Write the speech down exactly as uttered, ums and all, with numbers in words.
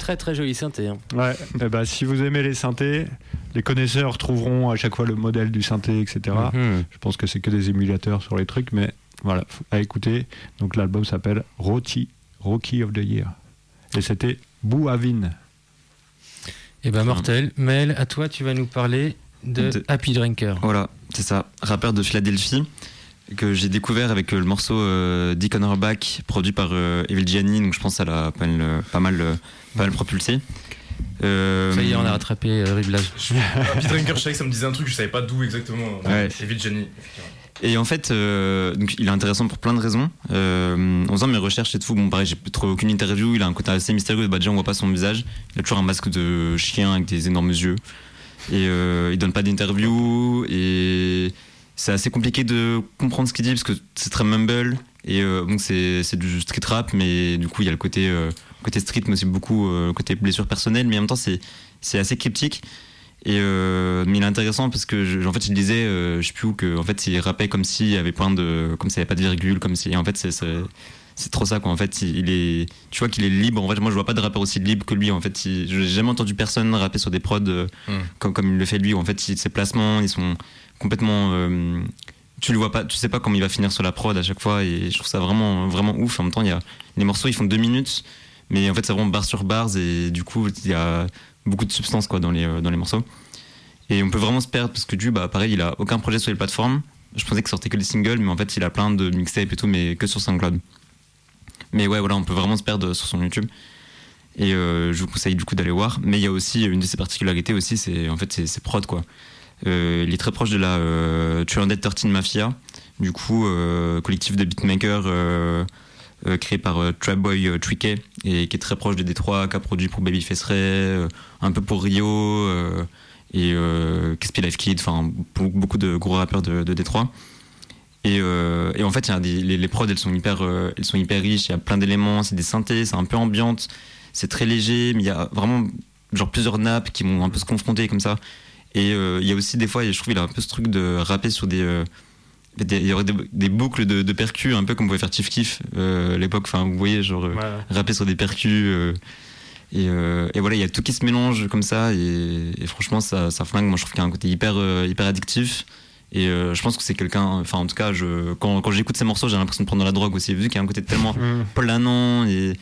très très joli synthé. Hein. Ouais, et bah, si vous aimez les synthés, les connaisseurs trouveront à chaque fois le modèle du synthé, et cetera. Mm-hmm. Je pense que c'est que des émulateurs sur les trucs, mais voilà, à écouter. Donc l'album s'appelle Rocky, Rocky of the Year. Et c'était Bouhavin. Et ben mortel. Mel, à toi, tu vas nous parler de, de Happy Drinker. Voilà, c'est ça, rappeur de Philadelphie que j'ai découvert avec le morceau euh, Dick on Her Back, produit par euh, Evil Gianni, donc je pense que ça l'a pas mal, pas mal, pas mal propulsé. Euh... Ça y est, on a rattrapé euh, Riblage. Happy Drinker, je savais que ça me disait un truc, je savais pas d'où exactement. Ouais. Evil Gianni. Et en fait, euh, donc il est intéressant pour plein de raisons. Euh, en faisant mes recherches et tout, bon pareil, j'ai trouvé aucune interview. Il a un côté assez mystérieux. Bah déjà, on voit pas son visage. Il a toujours un masque de chien avec des énormes yeux. Et euh, il donne pas d'interview. Et c'est assez compliqué de comprendre ce qu'il dit parce que c'est très mumble. Et euh, donc c'est c'est du street rap, mais du coup il y a le côté euh, côté street, mais aussi beaucoup euh, côté blessure personnelle. Mais en même temps, c'est c'est assez cryptique. Et euh, mais il est intéressant parce que je, en fait il disait euh, je sais plus où que en fait il rappait comme s'il y avait plein de comme s'il n'y avait pas de virgule, comme si en fait c'est, c'est c'est trop ça quoi. En fait il est, tu vois qu'il est libre. En fait moi je vois pas de rappeur aussi libre que lui. En fait il, j'ai jamais entendu personne rapper sur des prods euh, mm. comme comme il le fait lui. En fait il, ses placements ils sont complètement euh, tu le vois pas, tu sais pas comment il va finir sur la prod à chaque fois, et je trouve ça vraiment vraiment ouf. En même temps il y a les morceaux ils font deux minutes, mais en fait c'est vraiment barre sur bars, et du coup il y a beaucoup de substance quoi dans les dans les morceaux, et on peut vraiment se perdre parce que du bah pareil il a aucun projet sur les plateformes. Je pensais qu'il sortait que des singles, mais en fait il a plein de mixtapes et tout, mais que sur SoundCloud. Mais ouais voilà, on peut vraiment se perdre sur son YouTube, et euh, je vous conseille du coup d'aller voir. Mais il y a aussi une de ses particularités aussi, c'est en fait c'est, c'est prod quoi. Euh, il est très proche de la euh, trois cent treize Mafia, du coup euh, collectif de beatmakers euh, Euh, créé par euh, Trapboy euh, Tricky, et qui est très proche de Détroit, qui a produit pour Babyface Ray, euh, un peu pour Rio euh, et euh, K S P Life Kid, enfin beaucoup de gros rappeurs de, de Détroit. Et, euh, et en fait, y a des, les, les prods elles sont hyper, euh, elles sont hyper riches. Il y a plein d'éléments, c'est des synthés, c'est un peu ambiante, c'est très léger, mais il y a vraiment genre plusieurs nappes qui vont un peu se confronter comme ça. Et il euh, y a aussi des fois, je trouve il a un peu ce truc de rapper sur des euh, il y aurait des, des boucles de, de percus, un peu comme on pouvait faire Chief Keef euh, à l'époque, enfin vous voyez, genre ouais, ouais. rapper sur des percus euh, et, euh, et voilà, il y a tout qui se mélange comme ça, et, et franchement ça, ça flingue. Moi je trouve qu'il y a un côté hyper, euh, hyper addictif, et euh, je pense que c'est quelqu'un, enfin en tout cas je, quand, quand j'écoute ces morceaux j'ai l'impression de prendre de la drogue aussi, vu qu'il y a un côté tellement planant, et